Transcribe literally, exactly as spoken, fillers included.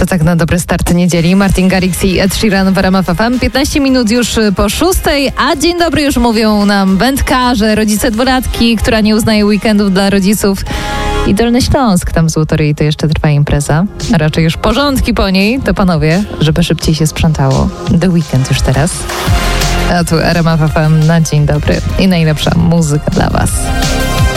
To tak na dobry start niedzieli. Martin Garrix i Ed Sheeran w R M F F M. piętnaście minut już po szóstej, a dzień dobry już mówią nam wędkarze, rodzice dwulatki, która nie uznaje weekendów dla rodziców. I Dolny Śląsk, tam w Złotoryi to jeszcze trwa impreza. A raczej już porządki po niej, to panowie, żeby szybciej się sprzątało. The Weekend już teraz. A tu R M F F M na dzień dobry i najlepsza muzyka dla was.